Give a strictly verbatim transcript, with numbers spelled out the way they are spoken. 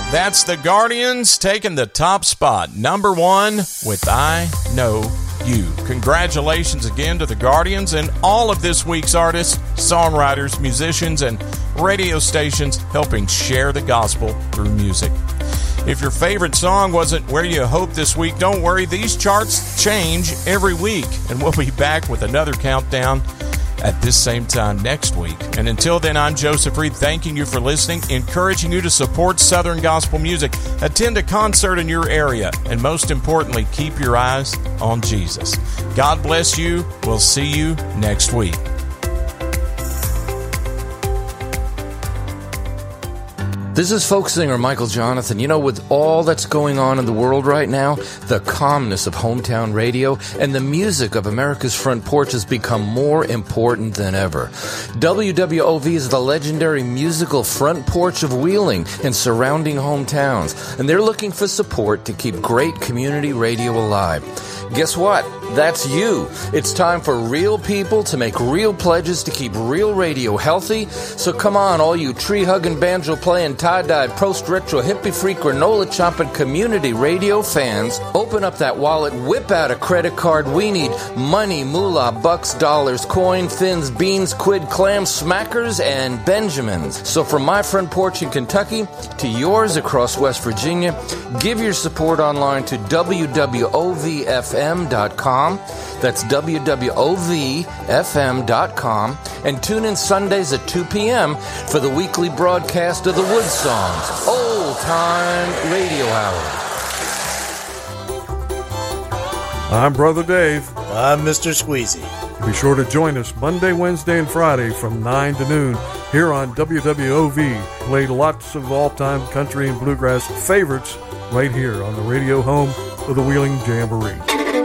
That's the Guardians taking the top spot, number one with I Know You. Congratulations again to the Guardians and all of this week's artists, songwriters, musicians, and radio stations helping share the gospel through music. If your favorite song wasn't where you hoped this week, don't worry. These charts change every week, and we'll be back with another countdown at this same time next week. And until then, I'm Joseph Reed, thanking you for listening, encouraging you to support Southern gospel music, attend a concert in your area, and most importantly, keep your eyes on Jesus. God bless you. We'll see you next week. This is folk singer Michael Jonathan. You know, with all that's going on in the world right now, the calmness of hometown radio and the music of America's Front Porch has become more important than ever. W W O V is the legendary musical front porch of Wheeling and surrounding hometowns, and they're looking for support to keep great community radio alive. Guess what? That's you. It's time for real people to make real pledges to keep real radio healthy. So come on, all you tree-hugging, banjo-playing, tie-dyed, post-retro, hippie-free, granola-chopping community radio fans. Open up that wallet, whip out a credit card. We need money, moolah, bucks, dollars, coin, thins, beans, quid, clams, smackers, and Benjamins. So from my front porch in Kentucky to yours across West Virginia, give your support online to w w o v f m dot com. That's w w o v f m dot com, and tune in Sundays at two p.m. for the weekly broadcast of the Wood Songs Old Time Radio Hour. I'm Brother Dave. I'm Mister Squeezy. Be sure to join us Monday, Wednesday, and Friday from nine to noon here on W W O V. Play lots of all-time country and bluegrass favorites right here on the radio home of the Wheeling Jamboree.